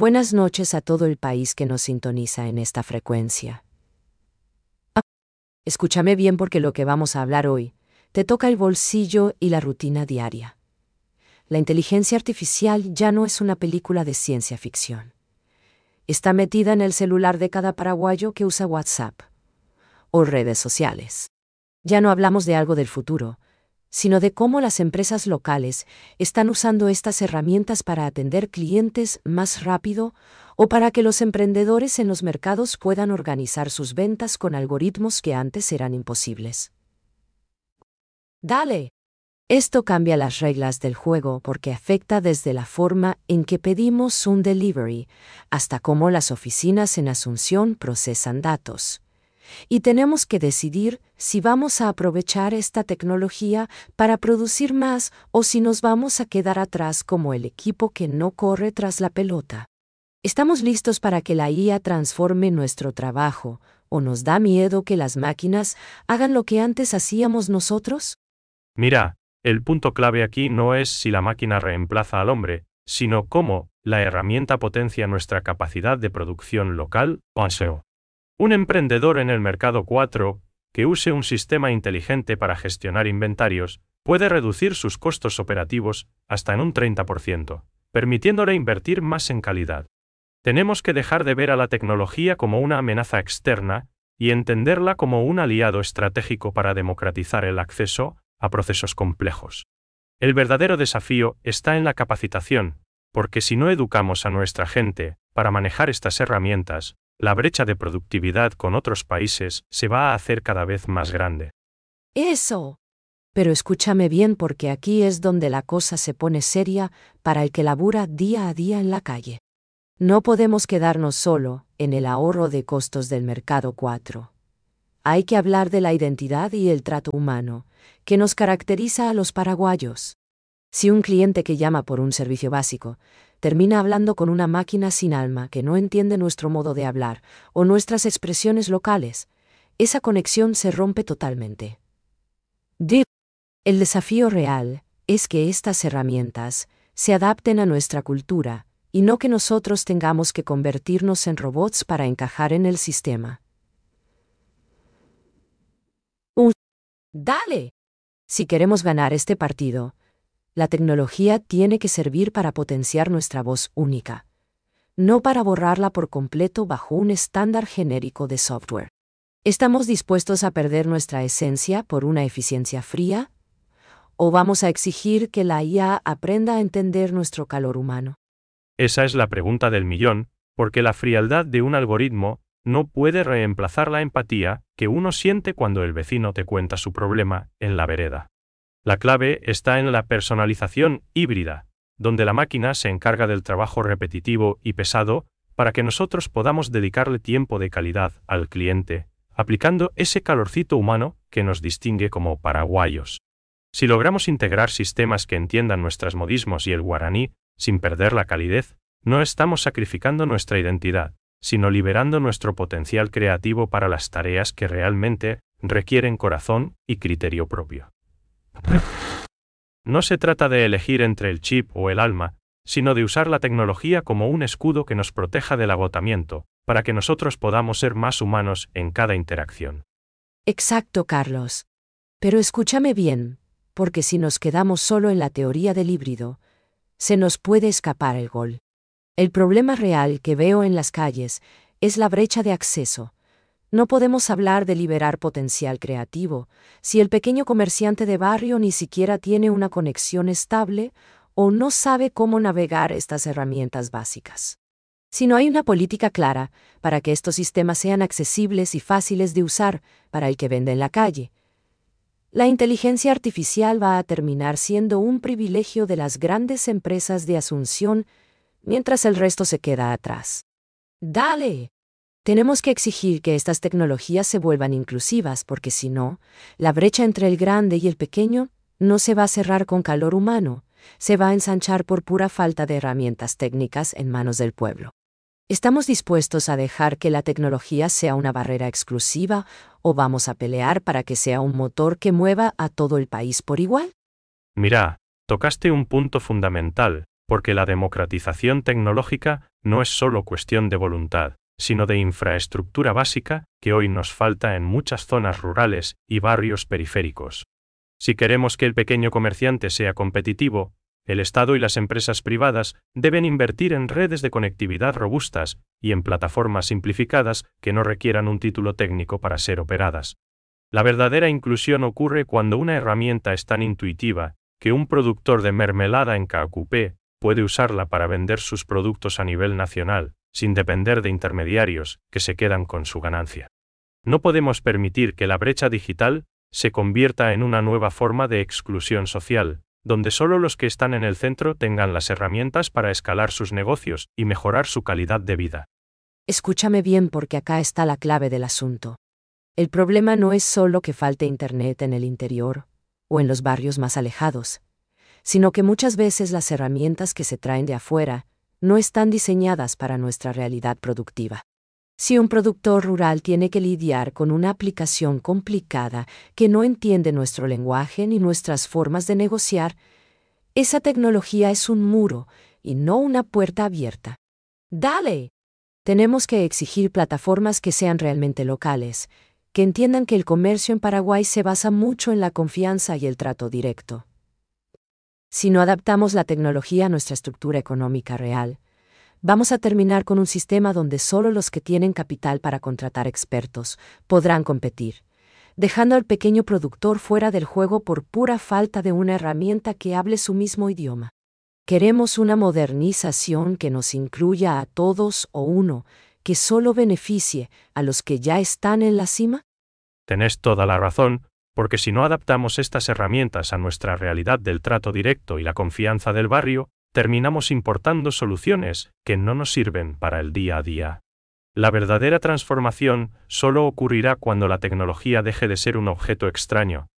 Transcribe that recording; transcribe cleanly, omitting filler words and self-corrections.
Buenas noches a todo el país que nos sintoniza en esta frecuencia. Escúchame bien porque lo que vamos a hablar hoy te toca el bolsillo y la rutina diaria. La inteligencia artificial ya no es una película de ciencia ficción. Está metida en el celular de cada paraguayo que usa WhatsApp o redes sociales. Ya no hablamos de algo del futuro, sino de cómo las empresas locales están usando estas herramientas para atender clientes más rápido o para que los emprendedores en los mercados puedan organizar sus ventas con algoritmos que antes eran imposibles. Dale. Esto cambia las reglas del juego porque afecta desde la forma en que pedimos un delivery hasta cómo las oficinas en Asunción procesan datos. Y tenemos que decidir si vamos a aprovechar esta tecnología para producir más o si nos vamos a quedar atrás como el equipo que no corre tras la pelota. ¿Estamos listos para que la IA transforme nuestro trabajo o nos da miedo que las máquinas hagan lo que antes hacíamos nosotros? Mira, el punto clave aquí no es si la máquina reemplaza al hombre, sino cómo la herramienta potencia nuestra capacidad de producción local o SEO. Un emprendedor en el mercado 4, que use un sistema inteligente para gestionar inventarios, puede reducir sus costos operativos hasta en un 30%, permitiéndole invertir más en calidad. Tenemos que dejar de ver a la tecnología como una amenaza externa y entenderla como un aliado estratégico para democratizar el acceso a procesos complejos. El verdadero desafío está en la capacitación, porque si no educamos a nuestra gente para manejar estas herramientas, la brecha de productividad con otros países se va a hacer cada vez más grande. Eso. Pero escúchame bien porque aquí es donde la cosa se pone seria para el que labura día a día en la calle. No podemos quedarnos solo en el ahorro de costos del mercado 4. Hay que hablar de la identidad y el trato humano, que nos caracteriza a los paraguayos. Si un cliente que llama por un servicio básico termina hablando con una máquina sin alma que no entiende nuestro modo de hablar o nuestras expresiones locales, esa conexión se rompe totalmente. El desafío real es que estas herramientas se adapten a nuestra cultura y no que nosotros tengamos que convertirnos en robots para encajar en el sistema. Dale. Si queremos ganar este partido, la tecnología tiene que servir para potenciar nuestra voz única, no para borrarla por completo bajo un estándar genérico de software. ¿Estamos dispuestos a perder nuestra esencia por una eficiencia fría? ¿O vamos a exigir que la IA aprenda a entender nuestro calor humano? Esa es la pregunta del millón, porque la frialdad de un algoritmo no puede reemplazar la empatía que uno siente cuando el vecino te cuenta su problema en la vereda. La clave está en la personalización híbrida, donde la máquina se encarga del trabajo repetitivo y pesado para que nosotros podamos dedicarle tiempo de calidad al cliente, aplicando ese calorcito humano que nos distingue como paraguayos. Si logramos integrar sistemas que entiendan nuestros modismos y el guaraní, sin perder la calidez, no estamos sacrificando nuestra identidad, sino liberando nuestro potencial creativo para las tareas que realmente requieren corazón y criterio propio. No se trata de elegir entre el chip o el alma, sino de usar la tecnología como un escudo que nos proteja del agotamiento, para que nosotros podamos ser más humanos en cada interacción. Exacto, Carlos. Pero escúchame bien, porque si nos quedamos solo en la teoría del híbrido, se nos puede escapar el gol. El problema real que veo en las calles es la brecha de acceso. No podemos hablar de liberar potencial creativo si el pequeño comerciante de barrio ni siquiera tiene una conexión estable o no sabe cómo navegar estas herramientas básicas. Si no hay una política clara para que estos sistemas sean accesibles y fáciles de usar para el que vende en la calle, la inteligencia artificial va a terminar siendo un privilegio de las grandes empresas de Asunción mientras el resto se queda atrás. ¡Dale! Tenemos que exigir que estas tecnologías se vuelvan inclusivas porque si no, la brecha entre el grande y el pequeño no se va a cerrar con calor humano, se va a ensanchar por pura falta de herramientas técnicas en manos del pueblo. ¿Estamos dispuestos a dejar que la tecnología sea una barrera exclusiva o vamos a pelear para que sea un motor que mueva a todo el país por igual? Mira, tocaste un punto fundamental, Porque la democratización tecnológica no es solo cuestión de voluntad, sino de infraestructura básica que hoy nos falta en muchas zonas rurales y barrios periféricos. Si queremos que el pequeño comerciante sea competitivo, el Estado y las empresas privadas deben invertir en redes de conectividad robustas y en plataformas simplificadas que no requieran un título técnico para ser operadas. La verdadera inclusión ocurre cuando una herramienta es tan intuitiva que un productor de mermelada en Caacupé puede usarla para vender sus productos a nivel nacional, sin depender de intermediarios que se quedan con su ganancia. No podemos permitir que la brecha digital se convierta en una nueva forma de exclusión social, donde solo los que están en el centro tengan las herramientas para escalar sus negocios y mejorar su calidad de vida. Escúchame bien porque acá está la clave del asunto. El problema no es solo que falte Internet en el interior o en los barrios más alejados, sino que muchas veces las herramientas que se traen de afuera no están diseñadas para nuestra realidad productiva. Si un productor rural tiene que lidiar con una aplicación complicada que no entiende nuestro lenguaje ni nuestras formas de negociar, esa tecnología es un muro y no una puerta abierta. ¡Dale! Tenemos que exigir plataformas que sean realmente locales, que entiendan que el comercio en Paraguay se basa mucho en la confianza y el trato directo. Si no adaptamos la tecnología a nuestra estructura económica real, vamos a terminar con un sistema donde solo los que tienen capital para contratar expertos podrán competir, dejando al pequeño productor fuera del juego por pura falta de una herramienta que hable su mismo idioma. ¿Queremos una modernización que nos incluya a todos o uno que solo beneficie a los que ya están en la cima? Tenés toda la razón, porque si no adaptamos estas herramientas a nuestra realidad del trato directo y la confianza del barrio, terminamos importando soluciones que no nos sirven para el día a día. La verdadera transformación solo ocurrirá cuando la tecnología deje de ser un objeto extraño